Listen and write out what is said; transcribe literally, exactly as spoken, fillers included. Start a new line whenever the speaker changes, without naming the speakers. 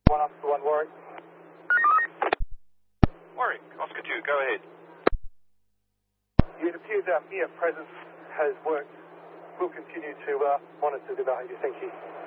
One up to one Warwick.
Warwick, Oscar two, go ahead.
It appears our mere presence has worked. We'll continue to uh, monitor the behaviour. Thank you.